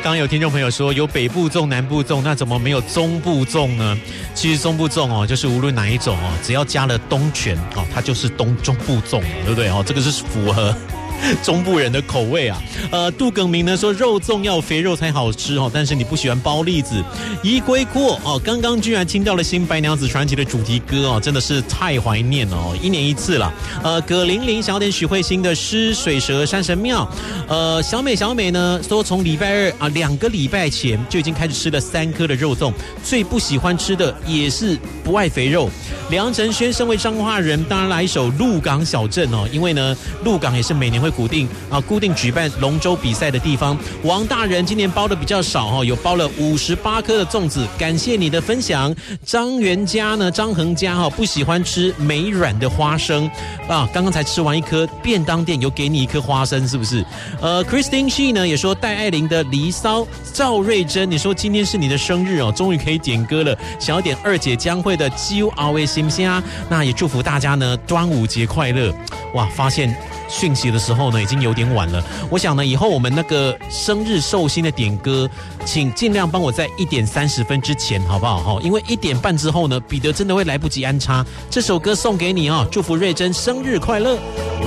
刚有听众朋友说有北部粽、南部粽，那怎么没有中部粽呢？其实中部粽哦，就是无论哪一种哦，只要加了东泉哦，它就是中部粽，对不对哦？这个是符合中部人的口味啊。杜耿明呢说肉粽要肥肉才好吃哦，但是你不喜欢包栗子。依归过哦，刚刚居然听到了新白娘子传奇的主题歌哦，真的是太怀念了哦，一年一次了。葛玲玲想要点许慧欣的诗水蛇山神庙。小美呢说从礼拜二啊2个礼拜前就已经开始吃了3颗的肉粽，最不喜欢吃的也是不爱肥肉。梁承轩身为彰化人，当然来一首鹿港小镇哦，因为呢鹿港也是每年会固定举办龙舟比赛的地方。王大人今年包的比较少哦，有包了58颗的粽子，感谢你的分享。张恒家哈不喜欢吃美软的花生啊，刚刚才吃完一颗，便当店有给你一颗花生是不是？Christine She 呢也说戴爱玲的离骚。赵瑞珍你说今天是你的生日哦，终于可以点歌了，想要点二姐江蕙的揪熬为行不行啊？那也祝福大家呢端午节快乐。哇，发现讯息的时候呢已经有点晚了，我想呢以后我们那个生日寿星的点歌请尽量帮我在1点30分之前好不好？因为1点半之后呢彼得真的会来不及安插。这首歌送给你哦，祝福瑞珍生日快乐。